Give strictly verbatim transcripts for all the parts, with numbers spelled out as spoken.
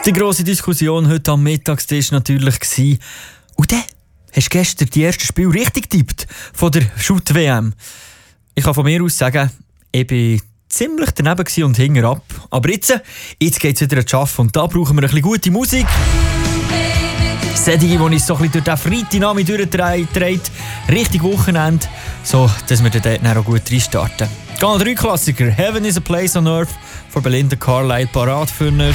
Die grosse Diskussion heute am Mittagstisch natürlich war. Und dann hast du gestern die ersten Spiele richtig getippt von der Shoot-W M. Ich kann von mir aus sagen, ich war ziemlich daneben und hing ab. Aber jetzt, jetzt geht es wieder an Arbeiten und da brauchen wir ein bisschen gute Musik. Sädige, die uns so ein bisschen durch den Freitagnachmittag durchdreht, richtig Wochenende, so dass wir dann auch gut reinstarten. Kanal drei Klassiker, Heaven is a Place on Earth von Belinda Carlisle, parat für euch.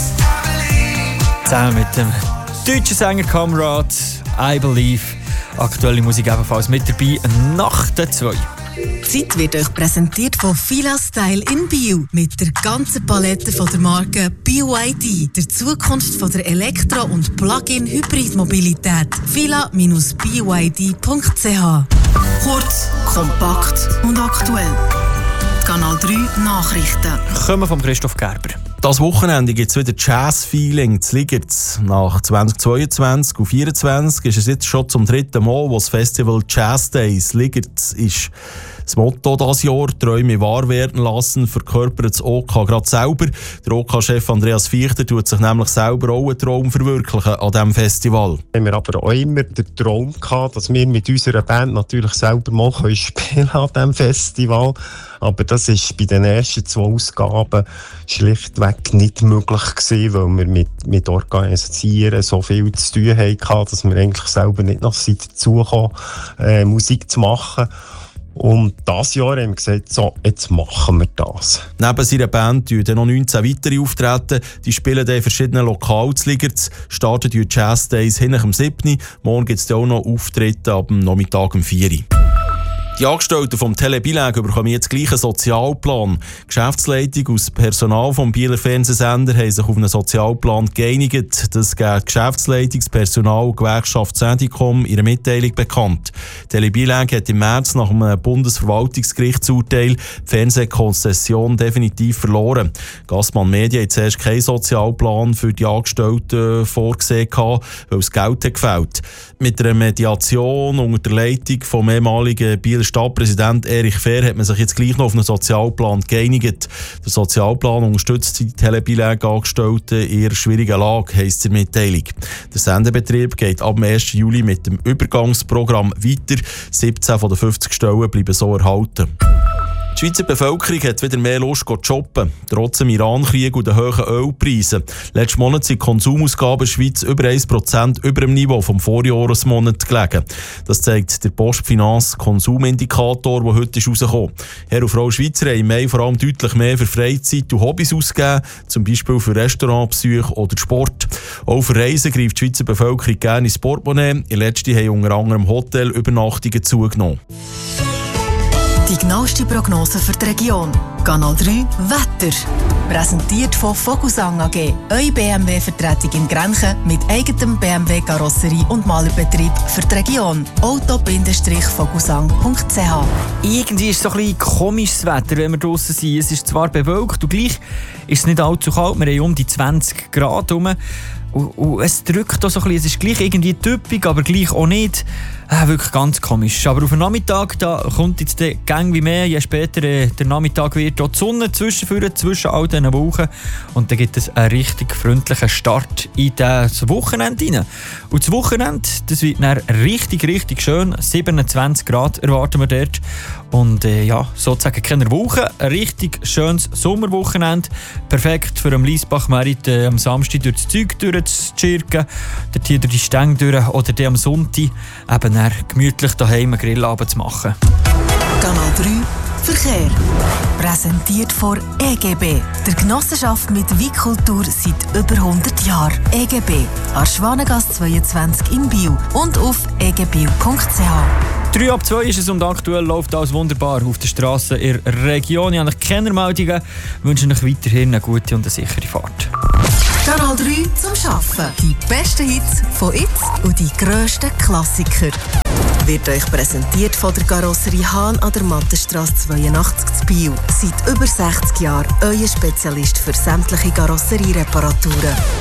Zusammen mit dem deutschen Sänger Kamerad, I Believe. Aktuelle Musik ebenfalls mit dabei, nach der zwei. Die Zeit wird euch präsentiert von Fila Style in Bio. Mit der ganzen Palette von der Marke B Y D. Der Zukunft von der Elektro- und Plug-in-Hybrid-Mobilität. fila dash b y d punkt c h. Kurz, kompakt und aktuell. Kanal drei Nachrichten. Kommen von Christoph Gerber. Das Wochenende gibt es wieder Jazz-Feeling zu Ligerz. Nach zwanzig zweiundzwanzig und vierundzwanzig ist es jetzt schon zum dritten Mal, wo das Festival Jazz Days Ligerz ist. Das Motto dieses Jahr, Träume wahr werden lassen, verkörpert das O K gerade selber. Der O K-Chef Andreas Fichter tut sich nämlich selber auch einen Traum verwirklichen an diesem Festival. Wir haben aber auch immer den Traum gehabt, dass wir mit unserer Band natürlich selber mal spielen an diesem Festival. Aber das war bei den ersten zwei Ausgaben schlichtweg nicht möglich gewesen, weil wir mit, mit Organisieren so viel zu tun hatten, dass wir eigentlich selber nicht noch dazu kamen, äh, Musik zu machen. Und dieses Jahr haben wir gesagt, so, jetzt machen wir das. Neben seiner Band treten noch neunzehn weitere Auftreten. Die spielen in verschiedenen Lokalen zu Ligerz. Starten die Jazz Days hinten am siebten Morgen gibt es auch noch Auftritte ab dem Nachmittag um vier Uhr. Die Angestellten vom Telebilag bekommen jetzt gleich einen Sozialplan. Die Geschäftsleitung aus Personal vom Bieler Fernsehsender haben sich auf einen Sozialplan geeinigt. Das gibt die Geschäftsleitung, das Personal und Gewerkschaft Syndicom ihre Mitteilung bekannt. Telebilag hat im März nach einem Bundesverwaltungsgerichtsurteil die Fernsehkonzession definitiv verloren. Gassmann Media hat zuerst keinen Sozialplan für die Angestellten vorgesehen, weil das Geld hat gefehlt. Mit einer Mediation unter der Leitung vom ehemaligen Bieler Stadtpräsident Erich Fehr hat man sich jetzt gleich noch auf einen Sozialplan geeinigt. Der Sozialplan unterstützt die Telebilag-Angestellten in ihrer schwierigen Lage, heisst es in der Mitteilung. Der Sendebetrieb geht ab dem ersten Juli mit dem Übergangsprogramm weiter. siebzehn von den fünfzig Stellen bleiben so erhalten. Die Schweizer Bevölkerung hat wieder mehr Lust zu shoppen, trotz dem Iran-Krieg und den hohen Ölpreisen. Letzten Monat sind die Konsumausgaben in der Schweiz über ein Prozent über dem Niveau vom Vorjahresmonat gelegen. Das zeigt der Postfinanz-Konsumindikator, der heute rausgekommen ist. Herr und Frau Schweizer haben im Mai vor allem deutlich mehr für Freizeit und Hobbys ausgegeben, zum Beispiel für Restaurantbesuche oder Sport. Auch für Reisen greift die Schweizer Bevölkerung gerne ins Portemonnaie. In letzter haben unter anderem Hotelübernachtungen zugenommen. Die genaueste Prognose für die Region. Kanal drei Wetter. Präsentiert von Vogelsang A G. Eure B M W-Vertretung in Grenchen mit eigenem B M W-Karosserie und Malerbetrieb für die Region. auto Bindestrich vogelsang punkt c h. Irgendwie ist es so ein bisschen komisches Wetter, wenn wir draussen sind. Es ist zwar bewölkt und gleich ist es nicht allzu kalt. Wir haben um die zwanzig Grad herum. Und, und es drückt auch so ein bisschen. Es ist gleich irgendwie typisch, aber gleich auch nicht. Äh, wirklich ganz komisch. Aber auf den Nachmittag da kommt jetzt der Gang wie mehr. Je später äh, der Nachmittag wird, auch die Sonne zwischenführen, zwischen all diesen Wochen. Und dann gibt es einen richtig freundlichen Start in das Wochenende rein. Und das Wochenende, das wird dann richtig, richtig schön. siebenundzwanzig Grad erwarten wir dort. Und äh, ja, sozusagen keine Woche. Ein richtig schönes Sommerwochenende. Perfekt für am Liesbach-Merit äh, am Samstag durch das Zeug durchzuschirken. Dort hier durch die Stänge durch. Oder die am Sonntag eben dann gemütlich daheim einen Grillabend zu machen. Kanal drei Verkehr. Präsentiert von E G B, der Genossenschaft mit Weitkultur seit über hundert Jahren. E G B, Arschwanengasse zweiundzwanzig in Biel und auf e g biel punkt c h. drei ab zwei ist es und aktuell läuft alles wunderbar auf der Straße in der Region. Ich habe keine Meldungen, wünsche euch weiterhin eine gute und eine sichere Fahrt. Kanal drei zum Schaffen. Die besten Hits von jetzt und die grössten Klassiker. Wird euch präsentiert von der Karosserie Hahn an der Mattenstrasse zweiundachtzig zu Biel. Seit über sechzig Jahren euer Spezialist für sämtliche Karosseriereparaturen.